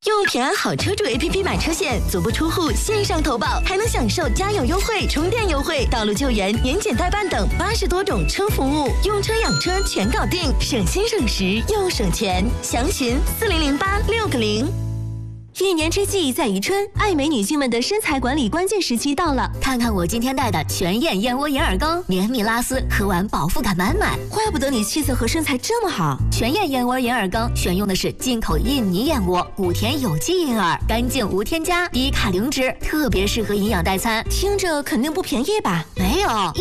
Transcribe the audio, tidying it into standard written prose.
用平安好车主 APP 买车险，足不出户线上投保，还能享受加油优惠、充电优惠、道路救援、年检代办等80多种车服务，用车养车全搞定，省心省时又省钱。详询400860。 一年之计在于春，爱美女性们的身材管理关键时期到了。 看看我今天带的全燕燕窝银耳羹，绵密拉丝，喝完饱腹感满满。 怪不得你气色和身材这么好。 全燕燕窝银耳羹选用的是进口印尼燕窝，谷田有机银耳，干净无添加，低卡零脂，特别适合营养代餐。 听着肯定不便宜吧？ 没有。